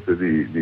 efficiente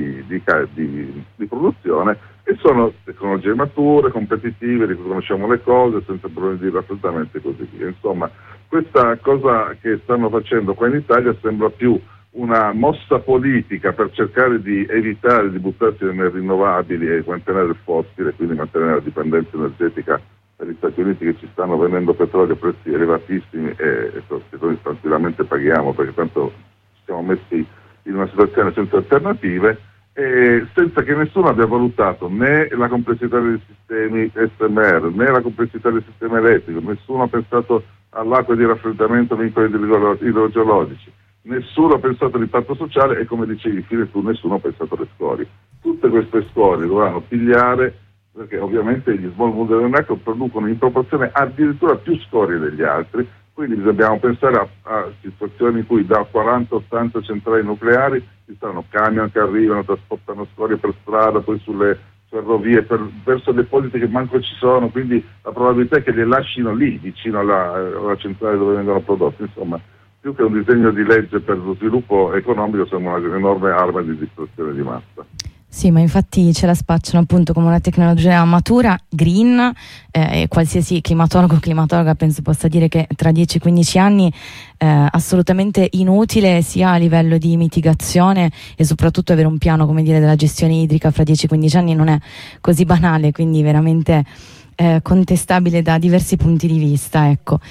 di produzione, e sono tecnologie mature, competitive, di cui conosciamo le cose, senza problemi di raffreddamento e così via. Insomma, questa cosa che stanno facendo qua in Italia sembra più una mossa politica per cercare di evitare di buttarsi nelle rinnovabili e mantenere il fossile, quindi mantenere la dipendenza energetica dagli Stati Uniti, che ci stanno vendendo petrolio a prezzi elevatissimi e che noi tranquillamente paghiamo, perché tanto ci siamo messi in una situazione senza alternative, senza che nessuno abbia valutato né la complessità dei sistemi SMR né la complessità del sistema elettrico. Nessuno ha pensato all'acqua di raffreddamento, vincoli idrogeologici, nessuno ha pensato all'impatto sociale e, come dicevi fine tu, nessuno ha pensato alle scorie. Tutte queste scorie dovranno pigliare, perché ovviamente gli small modular reactor producono in proporzione addirittura più scorie degli altri, quindi dobbiamo pensare a situazioni in cui da 40-80 centrali nucleari ci saranno camion che arrivano, trasportano scorie per strada, poi sulle ferrovie verso depositi che manco ci sono, quindi la probabilità è che le lasciino lì vicino alla centrale dove vengono prodotti. Insomma, più che un disegno di legge per lo sviluppo economico, sembra un'enorme arma di distruzione di massa. Sì, ma infatti ce la spacciano appunto come una tecnologia matura, green, e qualsiasi climatologa penso possa dire che tra 10-15 anni assolutamente inutile, sia a livello di mitigazione e soprattutto avere un piano, come dire, della gestione idrica fra 10-15 anni non è così banale, quindi veramente contestabile da diversi punti di vista, ecco.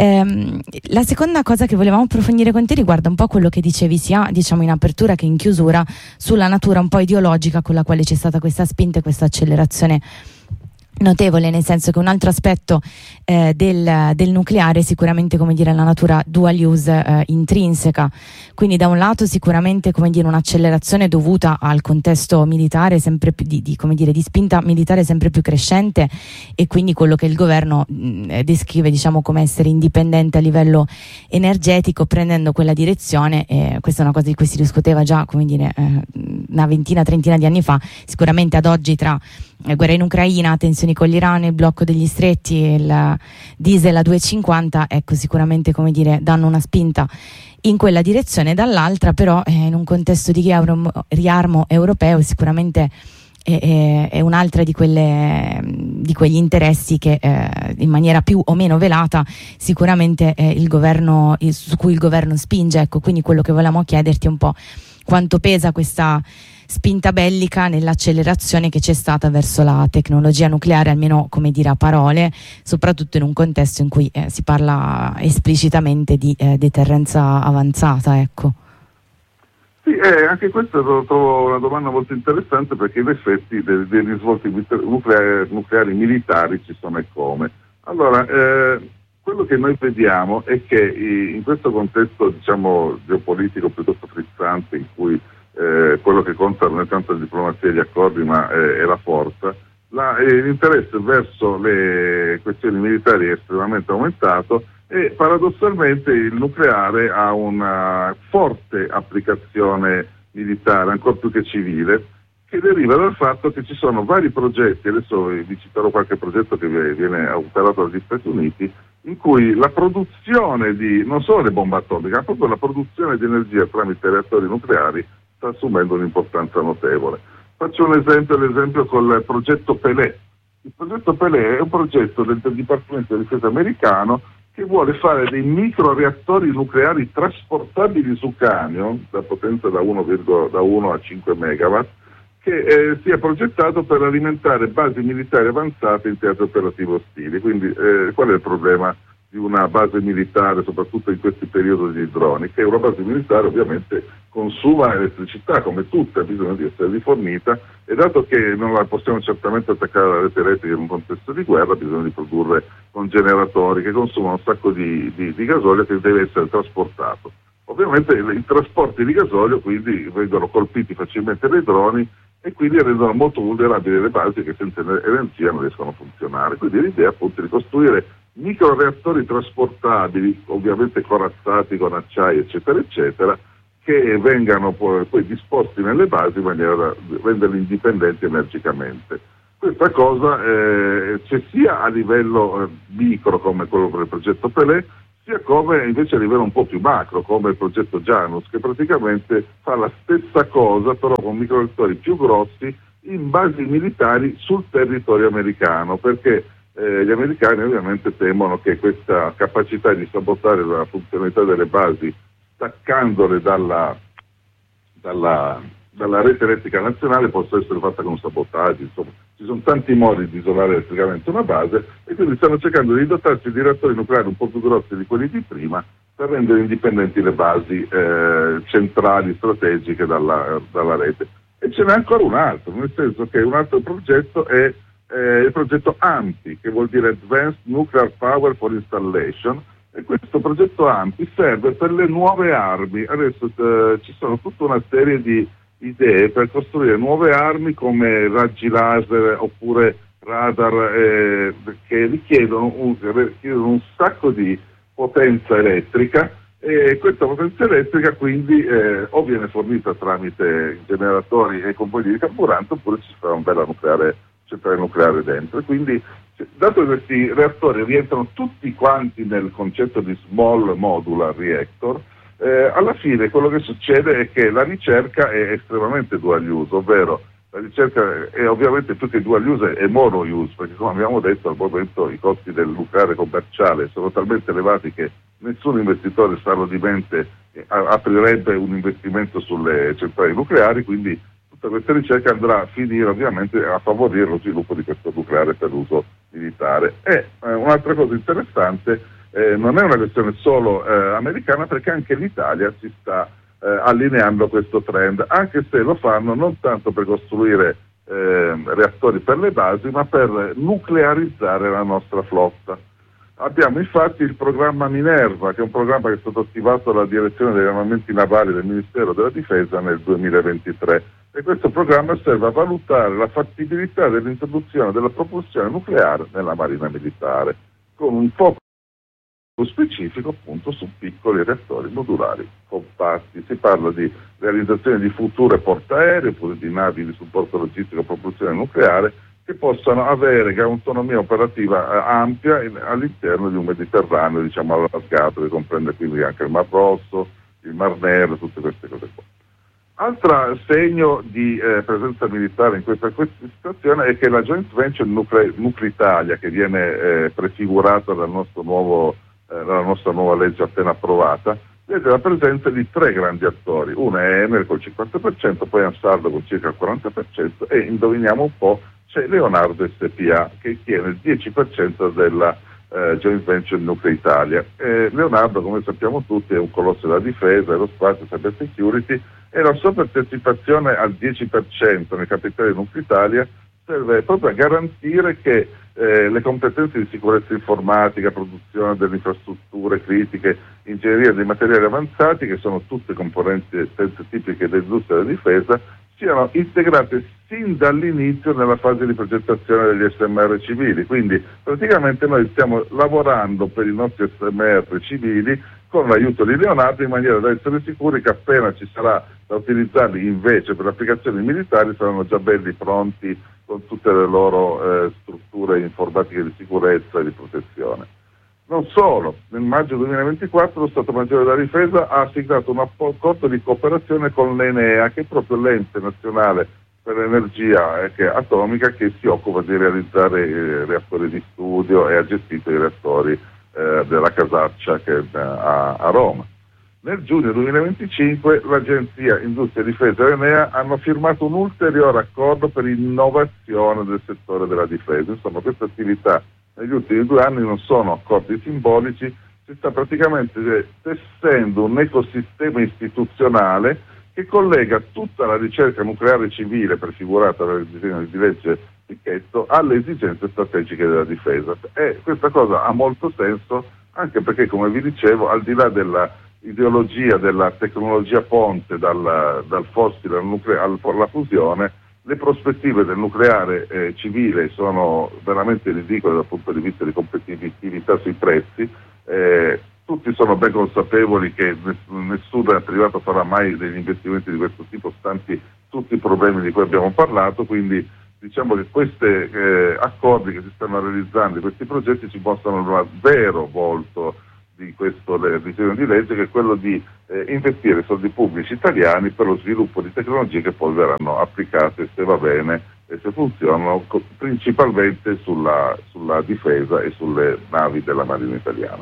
La seconda cosa che volevamo approfondire con te riguarda un po' quello che dicevi sia, diciamo, in apertura che in chiusura, sulla natura un po' ideologica con la quale c'è stata questa spinta e questa accelerazione notevole, nel senso che un altro aspetto del nucleare è sicuramente, come dire, la natura dual use intrinseca, quindi da un lato sicuramente, come dire, un'accelerazione dovuta al contesto militare sempre più di spinta militare sempre più crescente, e quindi quello che il governo descrive, diciamo, come essere indipendente a livello energetico, prendendo quella direzione. Questa è una cosa di cui si discuteva già, come dire, una trentina di anni fa. Sicuramente ad oggi, tra guerra in Ucraina, tensioni con l'Iran, il blocco degli stretti, il diesel a 2,50, ecco, sicuramente, come dire, danno una spinta in quella direzione. Dall'altra però in un contesto di riarmo europeo sicuramente è un'altra di quegli interessi che in maniera più o meno velata sicuramente su cui il governo spinge, ecco. Quindi quello che volevamo chiederti è un po' quanto pesa questa spinta bellica nell'accelerazione che c'è stata verso la tecnologia nucleare, almeno, come dire, a parole, soprattutto in un contesto in cui si parla esplicitamente di deterrenza avanzata, ecco. Sì, anche questa lo trovo una domanda molto interessante, perché in effetti degli svolti nucleari militari ci sono e come. Allora, quello che noi vediamo è che in questo contesto, diciamo, geopolitico piuttosto frizzante, in cui quello che conta non è tanto la diplomazia e gli accordi, ma è la forza, l'interesse verso le questioni militari è estremamente aumentato, e paradossalmente il nucleare ha una forte applicazione militare, ancora più che civile, che deriva dal fatto che ci sono vari progetti. Adesso vi citerò qualche progetto che viene operato dagli Stati Uniti, in cui la produzione di, non solo le bombe atomiche, ma proprio la produzione di energia tramite reattori nucleari sta assumendo un'importanza notevole. Faccio l'esempio col progetto Pelé. Il progetto Pelé è un progetto del Dipartimento di Difesa americano che vuole fare dei microreattori nucleari trasportabili su camion, da potenza da 1 a 5 megawatt, che sia progettato per alimentare basi militari avanzate in teatri operativi ostili. Quindi qual è il problema di una base militare, soprattutto in questi periodi di droni? Che una base militare ovviamente consuma elettricità, come tutte, ha bisogno di essere rifornita, e dato che non la possiamo certamente attaccare alla rete elettrica in un contesto di guerra, bisogna di produrre con generatori che consumano un sacco di gasolio, che deve essere trasportato. Ovviamente i trasporti di gasolio quindi vengono colpiti facilmente dai droni, e quindi rendono molto vulnerabili le basi che senza energia non riescono a funzionare. Quindi l'idea appunto è di costruire microreattori trasportabili, ovviamente corazzati con acciaio eccetera eccetera, che vengano poi disposti nelle basi in maniera da renderli indipendenti energicamente. Questa cosa c'è sia a livello micro, come quello per il progetto Pelé, sia come invece a livello un po' più macro, come il progetto Janus, che praticamente fa la stessa cosa però con microreattori più grossi in basi militari sul territorio americano, perché gli americani ovviamente temono che questa capacità di sabotare la funzionalità delle basi staccandole dalla rete elettrica nazionale possa essere fatta con sabotaggi. Insomma, ci sono tanti modi di isolare elettricamente una base e quindi stanno cercando di dotarsi di reattori nucleari un po' più grossi di quelli di prima per rendere indipendenti le basi centrali strategiche dalla rete. E ce n'è ancora un altro, nel senso che un altro progetto è il progetto AMPI, che vuol dire Advanced Nuclear Power for Installation, e questo progetto AMPI serve per le nuove armi. Adesso ci sono tutta una serie di idee per costruire nuove armi come raggi laser oppure radar che richiedono un sacco di potenza elettrica, e questa potenza elettrica quindi o viene fornita tramite generatori e composti di carburante oppure ci sarà un bella centrale nucleare dentro. E quindi, dato che questi reattori rientrano tutti quanti nel concetto di Small Modular Reactor, alla fine quello che succede è che la ricerca è estremamente dual use, ovvero la ricerca è ovviamente più che dual use è mono use, perché come abbiamo detto al momento i costi del nucleare commerciale sono talmente elevati che nessun investitore sano di mente aprirebbe un investimento sulle centrali nucleari, quindi tutta questa ricerca andrà a finire ovviamente a favorire lo sviluppo di questo nucleare per uso militare. E un'altra cosa interessante, non è una questione solo americana, perché anche l'Italia si sta allineando a questo trend, anche se lo fanno non tanto per costruire reattori per le basi, ma per nuclearizzare la nostra flotta. Abbiamo infatti il programma Minerva, che è un programma che è stato attivato dalla direzione degli armamenti navali del Ministero della Difesa nel 2023, e questo programma serve a valutare la fattibilità dell'introduzione della propulsione nucleare nella Marina Militare, con un focus specifico appunto su piccoli reattori modulari compatti. Si parla di realizzazione di future portaerei oppure di navi di supporto logistico a propulsione nucleare che possano avere autonomia operativa ampia all'interno di un Mediterraneo, diciamo, allargato, che comprende quindi anche il Mar Rosso, il Mar Nero, tutte queste cose qua. Altro segno di presenza militare in questa situazione è che la joint venture Nucleitalia, che viene prefigurata dalla nostra nuova legge appena approvata, vede la presenza di 3 grandi attori. Uno è Enel col 50%, poi Ansaldo con circa il 40% e, indoviniamo un po', c'è Leonardo SPA che tiene il 10% della joint venture Nucleitalia. Leonardo, come sappiamo tutti, è un colosso della difesa, aerospazio, cyber security, e la sua partecipazione al 10% nel capitale di Nucleitalia serve proprio a garantire che le competenze di sicurezza informatica, produzione delle infrastrutture critiche, ingegneria dei materiali avanzati, che sono tutte componenti tipiche dell'industria della difesa, siano integrate sin dall'inizio nella fase di progettazione degli SMR civili. Quindi praticamente noi stiamo lavorando per i nostri SMR civili con l'aiuto di Leonardo, in maniera da essere sicuri che appena ci sarà da utilizzarli invece per applicazioni militari saranno già belli pronti con tutte le loro strutture informatiche di sicurezza e di protezione. Non solo, nel maggio 2024 lo Stato Maggiore della Difesa ha siglato un accordo di cooperazione con l'Enea, che è proprio l'ente nazionale per l'energia atomica che si occupa di realizzare reattori di studio e ha gestito i reattori della Casaccia che a Roma. Nel giugno 2025 l'Agenzia Industria e Difesa e l'Enea hanno firmato un ulteriore accordo per innovazione del settore della difesa. Insomma, queste attività negli ultimi 2 anni non sono accordi simbolici, si sta praticamente tessendo un ecosistema istituzionale che collega tutta la ricerca nucleare civile prefigurata nel disegno di legge Picchetto alle esigenze strategiche della difesa. E questa cosa ha molto senso, anche perché, come vi dicevo, al di là della ideologia della tecnologia ponte dal fossile alla fusione, le prospettive del nucleare civile sono veramente ridicole dal punto di vista di competitività sui prezzi. Tutti sono ben consapevoli che nessun privato farà mai degli investimenti di questo tipo, stanti tutti i problemi di cui abbiamo parlato, quindi diciamo che questi accordi che si stanno realizzando, questi progetti ci mostrano il vero volto di questo disegno di legge, che è quello di investire soldi pubblici italiani per lo sviluppo di tecnologie che poi verranno applicate, se va bene e se funzionano, principalmente sulla difesa e sulle navi della Marina italiana.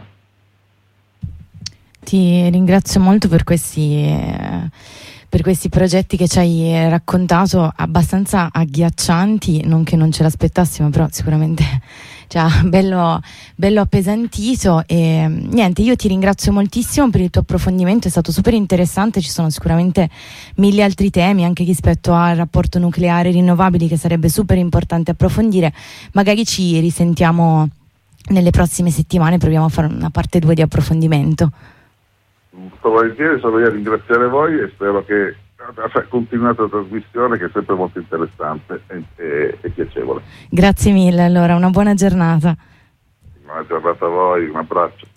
Ti ringrazio molto per questi progetti che ci hai raccontato, abbastanza agghiaccianti, non che non ce l'aspettassimo, però sicuramente bello appesantito. E niente, io ti ringrazio moltissimo per il tuo approfondimento, è stato super interessante. Ci sono sicuramente mille altri temi anche rispetto al rapporto nucleare rinnovabili che sarebbe super importante approfondire. Magari ci risentiamo nelle prossime settimane, proviamo a fare una parte 2 di approfondimento. Molto volentieri, sono io a ringraziare voi e spero che continuate la trasmissione, che è sempre molto interessante e piacevole. Grazie mille, allora una buona giornata. Buona giornata a voi, un abbraccio.